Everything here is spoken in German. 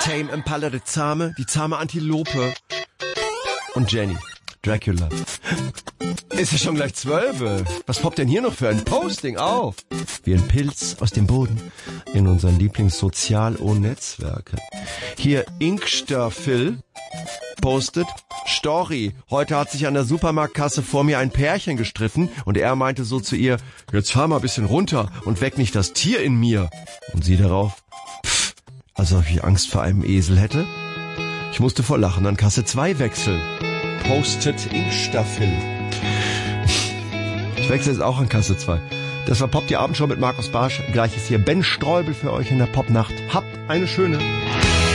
Tame Impala, die zahme Antilope. Und Jenny, Dracula. Ist ja schon gleich 12. Was poppt denn hier noch für ein Posting auf? Wie ein Pilz aus dem Boden in unseren Lieblingssozial-O-Netzwerke. Hier Inkster Phil postet: Story, heute hat sich an der Supermarktkasse vor mir ein Pärchen gestritten und er meinte so zu ihr: Jetzt fahr mal ein bisschen runter und weck nicht das Tier in mir. Und sie darauf: als ob ich Angst vor einem Esel hätte. Ich musste vor Lachen an Kasse 2 wechseln. Postet Inkster Phil. Ich wechsle jetzt auch an Kasse 2. Das war Pop die Abendshow mit Markus Barsch. Gleich ist hier Ben Streubel für euch in der Popnacht. Habt eine schöne.